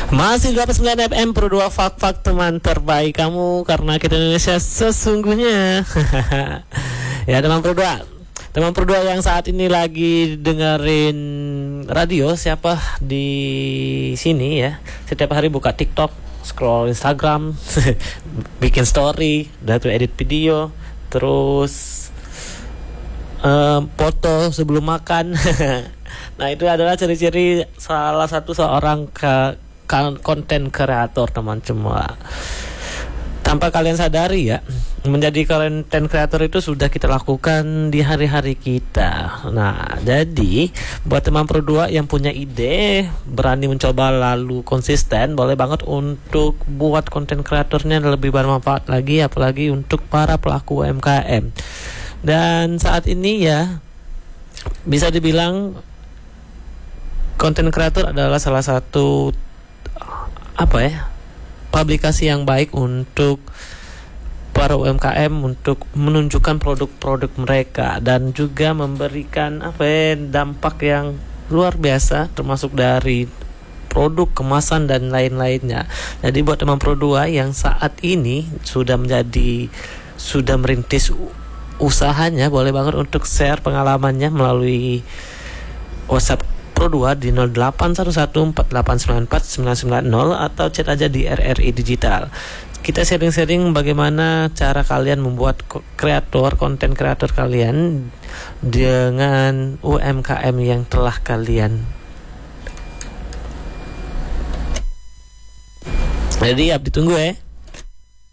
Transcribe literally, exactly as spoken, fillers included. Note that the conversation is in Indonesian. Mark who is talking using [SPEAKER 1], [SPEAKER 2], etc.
[SPEAKER 1] Masih delapan puluh sembilan F M Pro dua, fak-fak teman terbaik kamu, karena kita Indonesia sesungguhnya. Ya teman Pro dua, teman Pro dua yang saat ini lagi dengerin radio, siapa di sini ya, setiap hari buka TikTok, scroll Instagram, bikin story, dan edit video, terus um, foto sebelum makan. Nah itu adalah ciri-ciri salah satu seorang ke konten kreator teman semua. Tanpa kalian sadari ya, menjadi konten kreator itu sudah kita lakukan di hari-hari kita. Nah jadi buat teman Pro dua yang punya ide, berani mencoba lalu konsisten, boleh banget untuk buat konten kreatornya lebih bermanfaat lagi, apalagi untuk para pelaku U M K M. Dan saat ini ya bisa dibilang konten kreator adalah salah satu apa ya, publikasi yang baik untuk para U M K M untuk menunjukkan produk-produk mereka dan juga memberikan apa ya, dampak yang luar biasa, termasuk dari produk, kemasan dan lain-lainnya. Jadi buat teman Pro dua yang saat ini sudah menjadi sudah merintis usahanya, boleh banget untuk share pengalamannya melalui WhatsApp Pro dua di nol delapan satu satu empat delapan sembilan empat sembilan sembilan nol atau chat aja di R R I Digital. Kita sharing-sharing bagaimana cara kalian membuat kreator, konten kreator kalian dengan U M K M yang telah kalian. Jadi ya ditunggu ya.